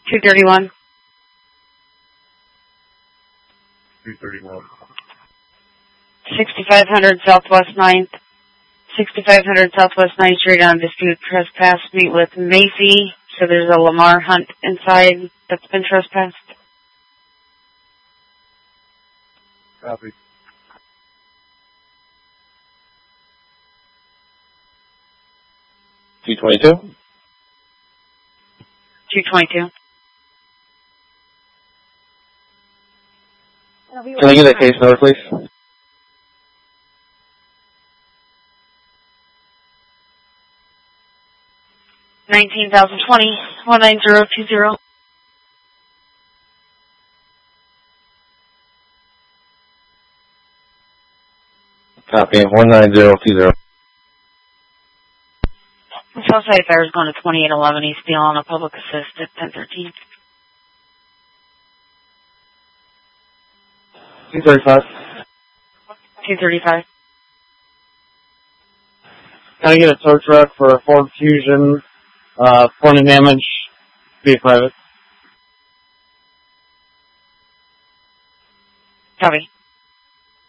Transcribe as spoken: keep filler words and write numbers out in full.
two thirty-one. two thirty-one. sixty-five hundred Southwest ninth. sixty-five hundred Southwest ninth Street on dispute trespass. Meet with Macy. So there's a Lamar Hunt inside that's been trespassed. Copy. two twenty-two? two twenty-two. Can I get that case number, please? nineteen thousand twenty, one nine zero two zero. Copy. one nine zero two zero. Southside Fire is going to twenty-eight eleven East Beale on a public assist at ten thirteen. two thirty-five. two thirty-five. Can I get a tow truck for a Ford Fusion, uh, point of damage, be a private? Copy.